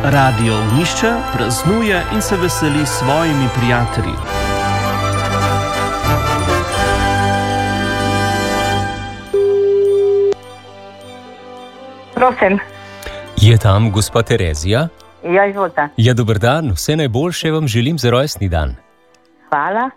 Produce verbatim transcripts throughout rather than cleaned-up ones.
Radio Ognjišče praznuje in se veseli s svojimi prijatelji. Prosim. Je tam gospa Terezija? Ja, izvolite. Ja, dober dan, vse najboljše vam želim za rojstni dan. Hvala.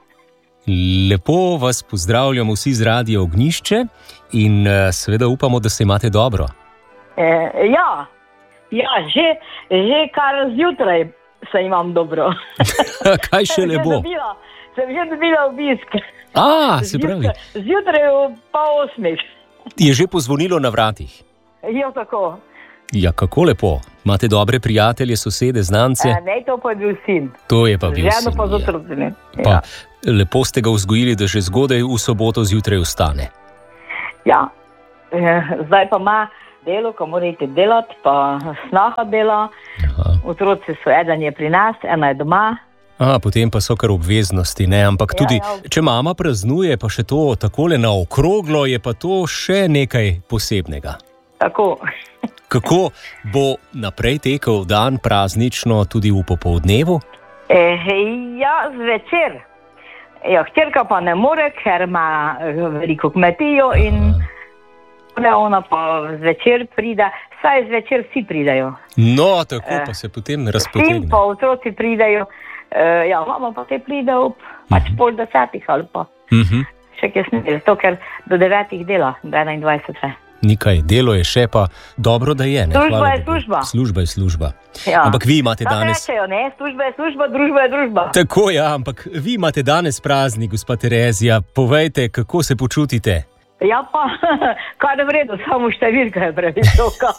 Lepo vas pozdravljamo vsi z Radio Ognjišče in seveda upamo, da se imate dobro. E, ja, ja že, že kar zjutraj se imam dobro. Kaj še ne bo? Dobila, sem že dobila obisk. A, se pravi. Zjutraj, zjutraj v pol osmih. Je že pozvonilo na vratih? Ja, tako. Ja, kako lepo. Imate dobre prijatelje, sosede, znance? E, ne, to pa je bil sin. To je pa bil sin. Ženo pa z otrocimi. Pa Ja. lepo ste ga vzgojili, da že zgodaj v soboto zjutraj vstane. Ja. E, zdaj pa ima delo, ko mora iti delati, pa snaha dela. Aha. Otroci so, eden je pri nas, ena je doma. A, potem pa so kar obveznosti, ne? Ampak tudi, Ja, ja. če mama praznuje, pa še to takole na okroglo, je pa to še nekaj posebnega. Tako. Kako bo naprej tekel dan praznično tudi v popoldnevu? E, ja, zvečer. Ja, hčerka pa ne more, ker ima eh, veliko kmetijo in ne, ona pa zvečer pride, saj zvečer vsi pridejo. No, tako Eh, pa se potem Sin razpotegne. pa otroci pridejo, e, ja, mama pa te pride ob pač pol desetih ali pa Mhm. še kasneje, zato ker do devetih dela, do enaindvajsetih. Nikaj, delo je še pa dobro, da je. Ne? Služba Hvala je Bogu. služba. Služba je služba. Ja. Ampak vi imate Tako danes... rečejo, ne, služba je služba, družba je družba. Tako, ja, ampak vi imate danes praznik, gospa Terezija. Povejte, kako se počutite? Ja pa, kar je v redu, samo številka je previsoka.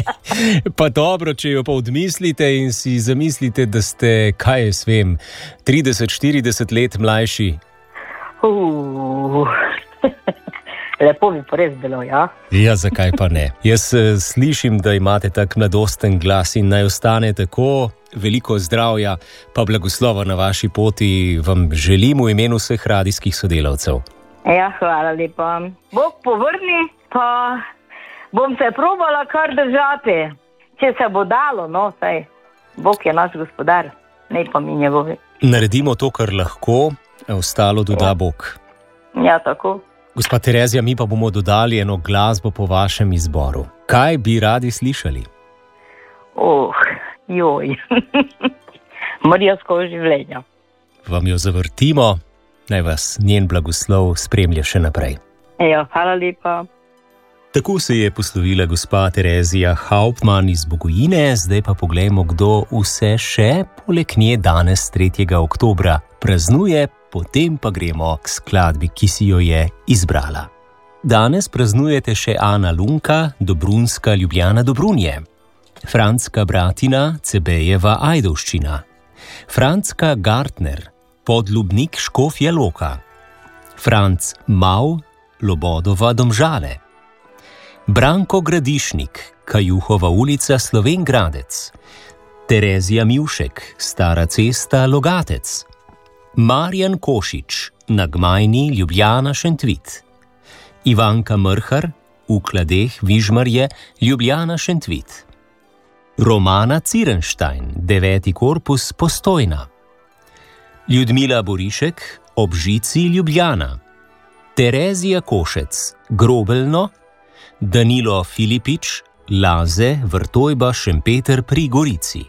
Pa dobro, če jo pa odmislite in si zamislite, da ste, kaj jaz vem, trideset štirideset let mlajši. Uh. Lepo bi pa res bilo, ja. Ja, zakaj pa ne? Jaz eh, slišim, da imate tak mladosten glas in naj ostane tako. Veliko zdravja, pa blagoslova na vaši poti vam želim v imenu vseh radijskih sodelavcev. Ja, hvala lepa. Bog povrni, pa bom se probala kar držati. Če se bo dalo, no, saj Bog je naš gospodar, ne pa mi njegovi. Naredimo to, kar lahko, ostalo doda Bog. Ja, tako. Gospa Terezija, mi pa bomo dodali eno glasbo po vašem izboru. Kaj bi radi slišali? Oh, joj. Marijsko življenje. Vam jo zavrtimo, naj vas njen blagoslov spremlja še naprej. Ja, hvala lepa. Tako se je poslovila gospa Terezija Hauptmann iz Bogojine, zdaj pa poglejmo, kdo vse še poleg nje danes tretjega oktobra praznuje, potem pa gremo k skladbi, ki si jo je izbrala. Danes praznujete še Ana Lunka, Dobrunska Ljubljana Dobrunje, Franska Bratina, Cebejeva Ajdovščina, Franska Gartner, Podlubnik Škofja Loka, Franc Mau, Lobodova Domžale, Branko Gradišnik, Kajuhova ulica Slovenj Gradec, Terezija Mivšek, Stara cesta Logatec, Marjan Košič, na Gmajni Ljubljana Šentvit, Ivanka Mrhar, v Kladeh Vižmarje Ljubljana Šentvit, Romana Cirenštajn, deveti korpus Postojna, Ljudmila Borišek, ob žici Ljubljana, Terezija Košec, Grobelno, Danilo Filipič, Laze, Vrtojba, Šempeter pri Gorici,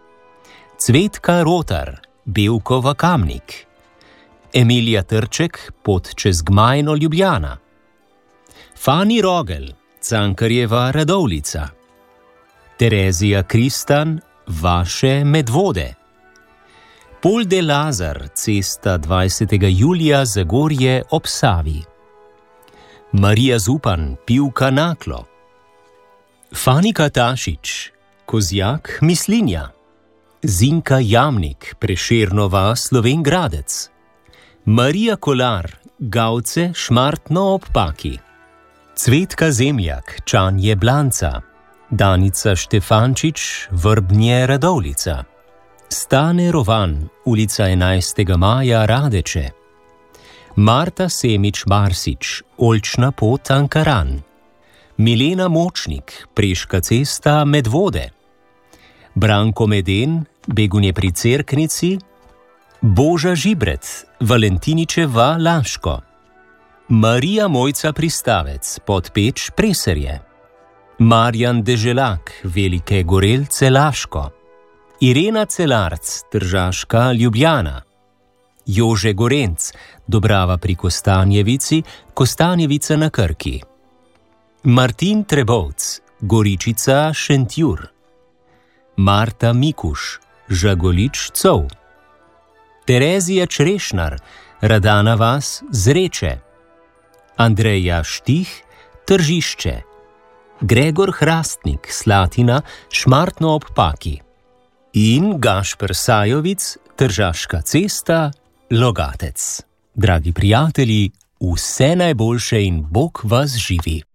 Cvetka Rotar, Bevkova Kamnik, Emilija Trček, Pot čez Gmajno Ljubljana, Fani Rogel, Cankarjeva Radovlica, Terezija Kristan, Vaše Medvode, Polde Lazar, cesta dvajsetega julija, Zagorje ob Savi, Marija Zupan, Pivka Naklo, Fanika Tašič, Kozjak Mislinja, Zinka Jamnik, Prešernova Slovenj Gradec, Marija Kolar, Gavce Šmartno ob Paki, Cvetka Zemljak, Čanje Blanca, Danica Štefančič, Vrbnje Radovlica, Stane Rovan, ulica enajstega maja Radeče, Marta Semič Marsič, Oljčna pot Ankaran, Milena Močnik, Preška cesta Medvode, Branko Meden, Begunje pri Cerknici, Boža Žibret, Valentiničeva Laško, Marija Mojca Pristavec, Podpeč Preserje, Marjan Deželak, Velike Gorelce Laško, Irena Celarc, Tržaška Ljubljana, Jože Gorenc, Dobrava pri Kostanjevici, Kostanjevica na Krki, Martin Trebovc, Goričica Šentjur, Marta Mikuš, Žagolič Cov, Terezija Črešnar, Radana vas Zreče, Andreja Štih, Tržišče, Gregor Hrastnik, Slatina, Šmartno ob Paki in Gašper Sajovic, Tržaška cesta, Logatec. Dragi prijatelji, vse najboljše in Bog vas živi.